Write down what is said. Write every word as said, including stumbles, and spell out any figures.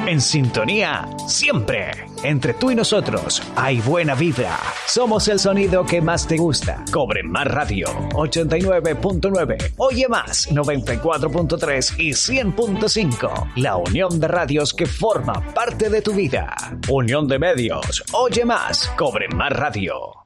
En sintonía, siempre. Entre tú y nosotros hay buena vibra. Somos el sonido que más te gusta. Cobre Más Radio, ochenta y nueve punto nueve. Oye Más, noventa y cuatro punto tres y cien punto cinco. La unión de radios que forma parte de tu vida. Unión de medios. Oye Más, Cobre Más Radio.